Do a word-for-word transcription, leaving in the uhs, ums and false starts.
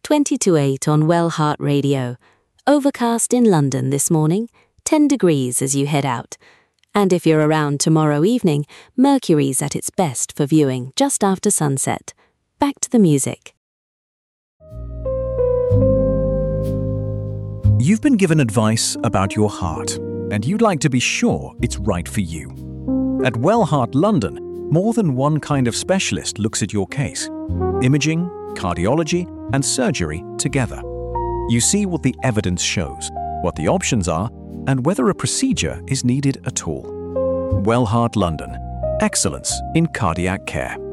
twenty to eight on Wellheart Radio. Overcast in London this morning, ten degrees as you head out. And if you're around tomorrow evening, Mercury's at its best for viewing just after sunset. Back to the music. You've been given advice about your heart, and you'd like to be sure it's right for you. At Wellheart London, more than one kind of specialist looks at your case. Imaging, cardiology, and surgery together. You see what the evidence shows, what the options are, and whether a procedure is needed at all. Wellheart London. Excellence in cardiac care.